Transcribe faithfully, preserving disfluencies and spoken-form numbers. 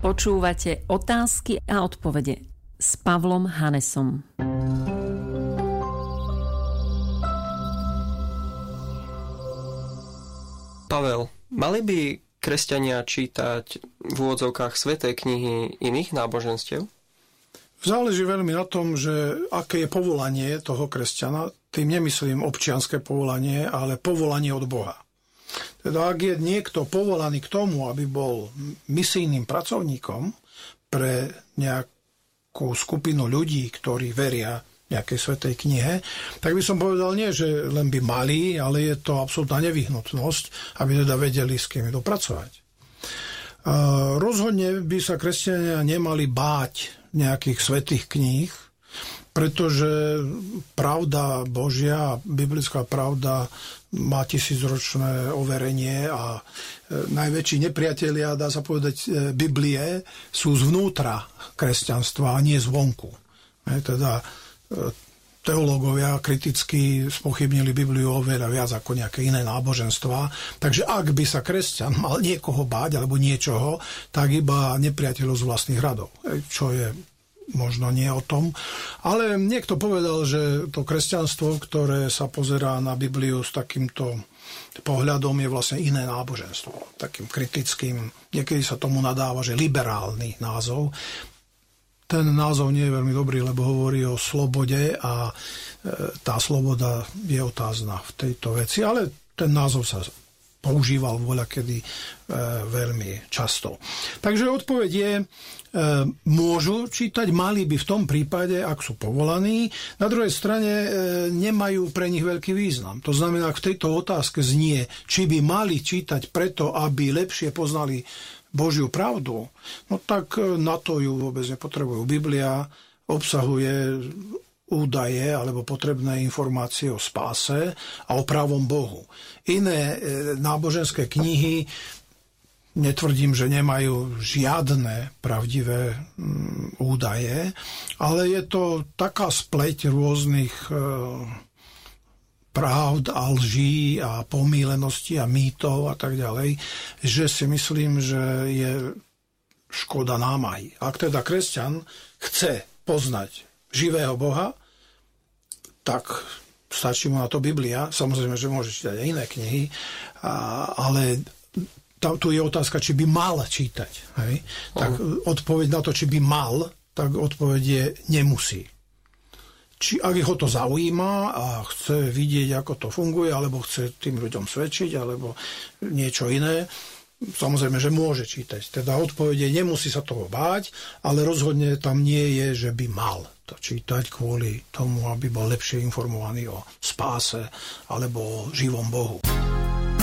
Počúvate Otázky a odpovede s Pavlom Hanesom. Pavel, mali by kresťania čítať v úvodzovkách sväté knihy iných náboženstiev? Záleží veľmi na tom, že aké je povolanie toho kresťana. Tým nemyslím občianske povolanie, ale povolanie od Boha. Teda ak je niekto povolaný k tomu, aby bol misijným pracovníkom pre nejakú skupinu ľudí, ktorí veria nejakej svätej knihe, tak by som povedal nie, že len by mali, ale je to absolútna nevyhnutnosť, aby teda vedeli, s kým idú pracovať. Rozhodne by sa kresťania nemali báť nejakých svätých kníh, pretože pravda Božia, biblická pravda má tisícročné overenie a najväčší nepriatelia, dá sa povedať, Biblie sú zvnútra kresťanstva a nie zvonku. Teda teológovia kriticky spochybnili Bibliu oveľa viac ako nejaké iné náboženstvá. Takže ak by sa kresťan mal niekoho báť alebo niečoho, tak iba nepriateľov z vlastných radov, čo je možno nie o tom. Ale niekto povedal, že to kresťanstvo, ktoré sa pozerá na Bibliu s takýmto pohľadom, je vlastne iné náboženstvo. Takým kritickým, niekedy sa tomu nadáva, že liberálny názov. Ten názov nie je veľmi dobrý, lebo hovorí o slobode a tá sloboda je otázna v tejto veci, ale ten názov sa používal voľakedy e, veľmi často. Takže odpoveď je, e, môžu čítať, mali by v tom prípade, ak sú povolaní. Na druhej strane e, nemajú pre nich veľký význam. To znamená, ak v tejto otázke znie, či by mali čítať preto, aby lepšie poznali Božiu pravdu, no tak na to ju vôbec nepotrebujú. Biblia obsahuje údaje alebo potrebné informácie o spáse a o pravom Bohu. Iné náboženské knihy, netvrdím, že nemajú žiadne pravdivé údaje, ale je to taká spleť rôznych pravd a lží a pomílenosti a mýtov a tak ďalej, že si myslím, že je škoda námahy. Ak teda kresťan chce poznať živého Boha, tak stačí mu na to Biblia. Samozrejme, že môže čítať aj iné knihy, ale tam, tu je otázka, či by mal čítať. Hej? Tak uh-huh. Odpoveď na to, či by mal, tak odpoveď je nemusí. Či ak ho to zaujíma a chce vidieť, ako to funguje, alebo chce tým ľuďom svedčiť, alebo niečo iné, samozrejme, že môže čítať. Teda odpovede nemusí sa toho báť, ale rozhodne tam nie je, že by mal to čítať kvôli tomu, aby bol lepšie informovaný o spáse alebo o živom Bohu.